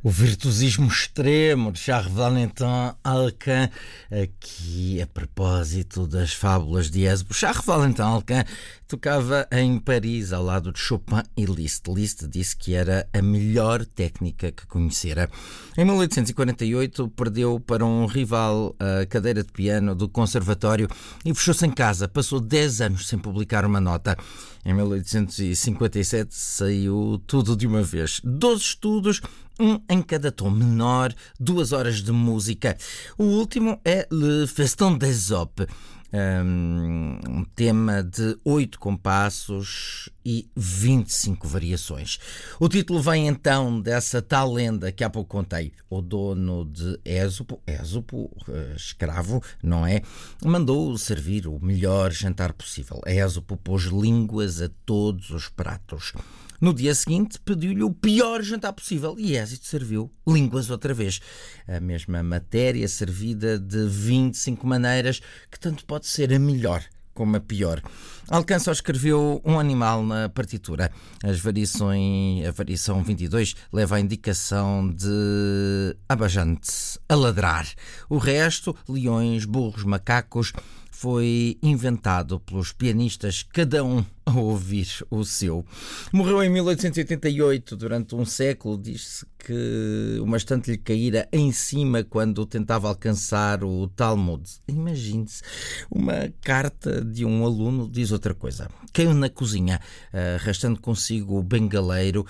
O virtuosismo extremo de Charles Valentin Alcan, aqui a propósito das fábulas de Ésop. Charles Valentin Alcan tocava em Paris ao lado de Chopin e Liszt. Liszt disse que era a melhor técnica que conhecera. Em 1848 perdeu para um rival a cadeira de piano do conservatório e fechou-se em casa. Passou 10 anos sem publicar uma nota. Em 1857 saiu tudo de uma vez. 12 estudos, um em cada tom menor, 2 horas de música. O último é Le Festin d'Ésope, um tema de 8 compassos e 25 variações. O título vem então dessa tal lenda que há pouco contei. O dono de Ésopo, escravo, não é? Mandou servir o melhor jantar possível. Ésopo pôs línguas a todos os pratos. No dia seguinte pediu-lhe o pior jantar possível e Ésopo serviu línguas outra vez. A mesma matéria servida de 25 maneiras, que tanto pode ser a melhor como a pior. Alcan só escreveu um animal na partitura. A variação 22 leva a indicação de abajante, a ladrar. O resto, leões, burros, macacos, foi inventado pelos pianistas, cada um a ouvir o seu. Morreu em 1888, durante um século. Diz-se que uma estante lhe caíra em cima quando tentava alcançar o Talmud. Imagine-se, uma carta de um aluno diz outra coisa. Caiu na cozinha, arrastando consigo o bengaleiro.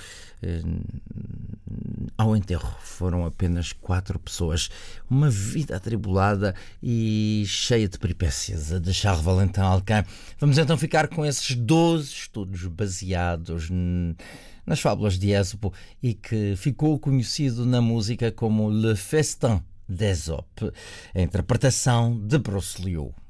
Ao enterro foram apenas 4 pessoas. Uma vida atribulada e cheia de peripécias, a de Charles Valentin Alcan. Vamos então ficar com esses 12 estudos baseados nas fábulas de Ésopo e que ficou conhecido na música como Le Festin d'Ésope, a interpretação de Bruce Liu.